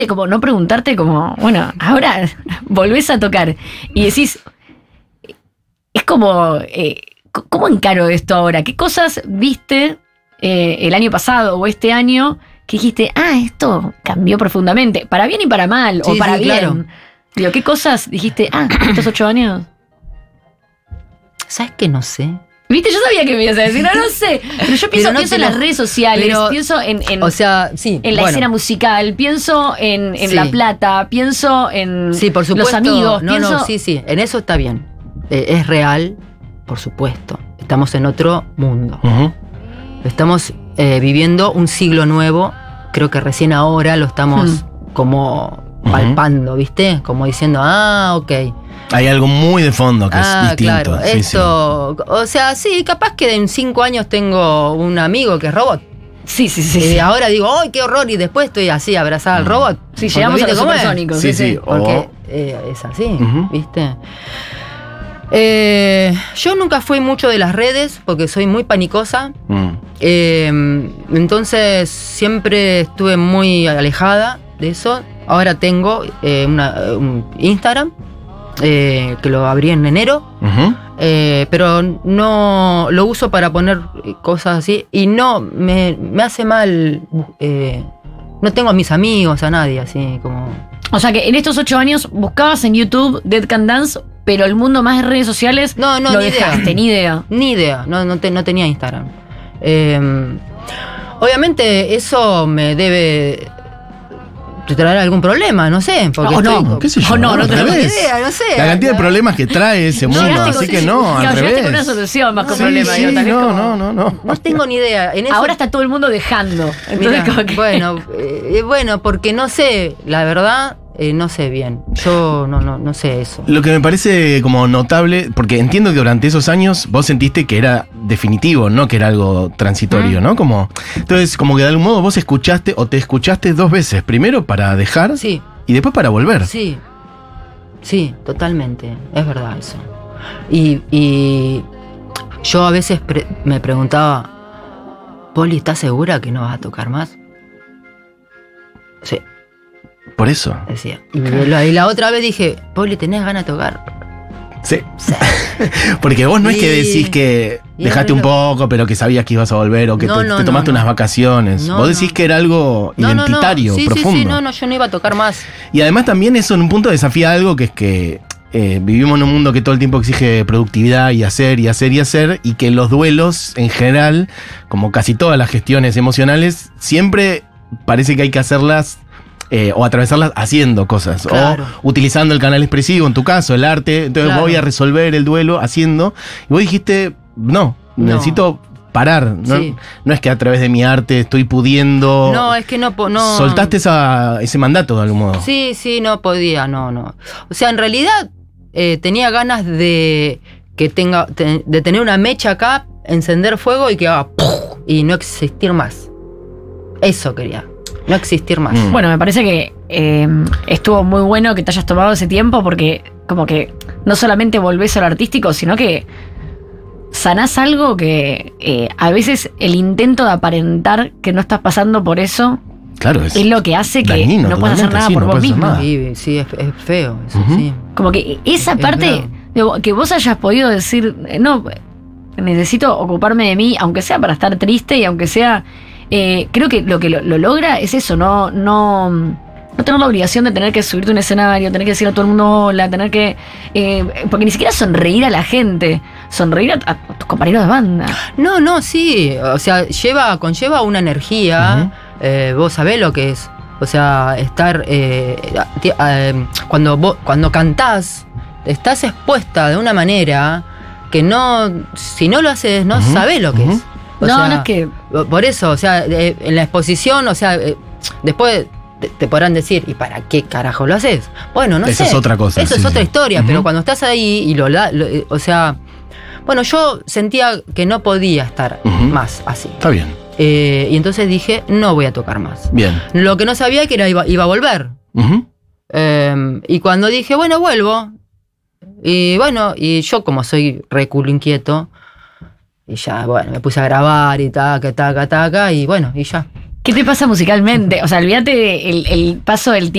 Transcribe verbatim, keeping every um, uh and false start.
como no preguntarte como, bueno, ahora volvés a tocar y decís, es como, eh, ¿cómo encaro esto ahora? ¿Qué cosas viste eh, el año pasado o este año que dijiste, ah, esto cambió profundamente, para bien y para mal, sí, o para sí, bien? Claro. Digo, ¿qué cosas dijiste, ah, estos ocho años? ¿Sabes qué? No sé. Viste, yo sabía que me ibas a decir, no, no sé. Pero yo pienso, no pienso en lo, las redes sociales, pero, pienso en, en, o sea, sí, en la bueno. escena musical, pienso en, en sí. La Plata, pienso en sí, por supuesto, los amigos. No, pienso... no, sí, sí, en eso está bien. Eh, es real, por supuesto. Estamos en otro mundo. Uh-huh. Estamos eh, viviendo un siglo nuevo. Creo que recién ahora lo estamos hmm. como palpando, uh-huh. ¿viste? Como diciendo, ah, ok. Hay algo muy de fondo que ah, es distinto. Claro, sí, esto, sí. O sea, sí, capaz que en cinco años tengo un amigo que es robot. Sí, sí, sí. Y sí. ahora digo, ¡ay, qué horror! Y después estoy así, abrazada al robot. Sí, llegamos a los supersónicos. Sí, sí. Porque oh. eh, es así, uh-huh. ¿viste? Eh, yo nunca fui mucho de las redes porque soy muy panicosa. Mm. Eh, entonces siempre estuve muy alejada de eso. Ahora tengo eh, una, un Instagram. Eh, que lo abrí en enero, uh-huh. eh, pero no lo uso para poner cosas así y no me, me hace mal. Eh, no tengo a mis amigos, a nadie así como. O sea que en estos ocho años buscabas en YouTube Dead Can Dance, pero el mundo más de redes sociales no, no, lo ni dejaste, idea. ni idea. Ni idea, no, no, te, no tenía Instagram. Eh, obviamente eso me debe te traerá algún problema, no sé. Porque oh, no, estoy, qué sé yo. Oh, no, no, no tengo idea, no sé. La cantidad de problemas que trae ese mundo, no, así que no, al llegaste revés. con una solución más que un sí, problema. Sí, yo, no, como, no, no, no. No tengo ni idea. En eso, ahora está todo el mundo dejando. Entonces, mirá, como que... Bueno, eh, bueno, porque no sé, la verdad, eh, no sé bien. Yo no, no, no sé eso. Lo que me parece como notable, porque entiendo que durante esos años vos sentiste que era definitivo, no que era algo transitorio, ¿Mm? ¿no? Como, entonces, como que de algún modo vos escuchaste o te escuchaste dos veces. Primero para dejar sí. y después para volver. Sí, sí, totalmente. Es verdad eso. Y, y yo a veces pre- me preguntaba, Poli, ¿estás segura que no vas a tocar más? Sí. Por eso. Decía. Y la, y la otra vez dije, Poli, ¿tenés ganas de tocar? Sí. sí. Porque vos no y, es que decís que dejaste un poco, pero que sabías que ibas a volver o que no, te, no, te tomaste no, unas vacaciones. No, vos decís no. que era algo identitario, no, no. Sí, profundo. Sí, sí, no, no, yo no iba a tocar más. Y además también eso en un punto desafía algo que es que eh, vivimos en un mundo que todo el tiempo exige productividad y hacer y hacer y hacer, y que los duelos en general, como casi todas las gestiones emocionales, siempre parece que hay que hacerlas Eh, o atravesarlas haciendo cosas, claro. o utilizando el canal expresivo, en tu caso, el arte. Entonces claro. voy a resolver el duelo haciendo. Y vos dijiste, no, no. necesito parar. No, sí. no es que a través de mi arte estoy pudiendo. No, es que no. no. Soltaste esa, ese mandato de algún modo. Sí, sí, no podía, no, no. O sea, en realidad eh, tenía ganas de que tenga, te, de tener una mecha acá, encender fuego y que haga ¡puf! Y no existir más. Eso quería. No existir más. Mm. Bueno, me parece que eh, estuvo muy bueno que te hayas tomado ese tiempo porque como que no solamente volvés a lo artístico, sino que sanás algo que eh, a veces el intento de aparentar que no estás pasando por eso claro, es, es lo que hace que dañino, no puedas hacer nada sí, por no vos mismo. Sí, sí, es, es feo eso, uh-huh. sí. Como que esa es, parte, digo, que vos hayas podido decir, no, necesito ocuparme de mí, aunque sea para estar triste y aunque sea... Eh, creo que lo que lo, lo logra es eso, no, no, no tener la obligación de tener que subirte a un escenario, tener que decir a todo el mundo hola, tener que... Eh, porque ni siquiera sonreír a la gente, sonreír a, a tus compañeros de banda. No, no, sí, o sea, lleva, conlleva una energía, uh-huh. eh, vos sabés lo que es, o sea, estar... Eh, eh, cuando, vos, cuando cantás, estás expuesta de una manera que no, si no lo haces, no uh-huh. sabés lo que uh-huh. es. O no, sea, no es que... Por eso, o sea, eh, en la exposición, o sea, eh, después te, te podrán decir, ¿y para qué carajo lo haces? Bueno, no Esa sé. es otra cosa. Eso sí, es otra sí. historia, uh-huh. pero cuando estás ahí y lo, lo... O sea, bueno, yo sentía que no podía estar uh-huh. más así. Está bien. Eh, y entonces dije, no voy a tocar más. Bien. Lo que no sabía que era iba, iba a volver. Uh-huh. Eh, y cuando dije, bueno, vuelvo. Y bueno, y yo como soy re culo inquieto... Y ya, bueno, me puse a grabar y taca, taca, taca, y bueno, y ya. ¿Qué te pasa musicalmente? O sea, olvídate el, el paso del tiempo.